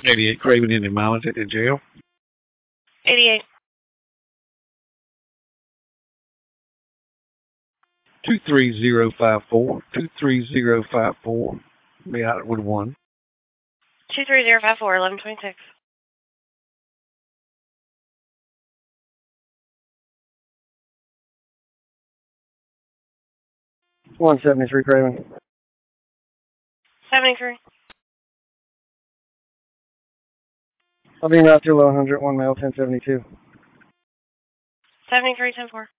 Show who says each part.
Speaker 1: 88 Craven Indian Mountain in jail.
Speaker 2: 88.
Speaker 1: 23054. 23054. Be out with 1.
Speaker 2: 23054, 1126.
Speaker 3: 173 Craven.
Speaker 2: 73.
Speaker 3: I'll be in route to 100, 1 male, 1072.
Speaker 2: 73, 10-4.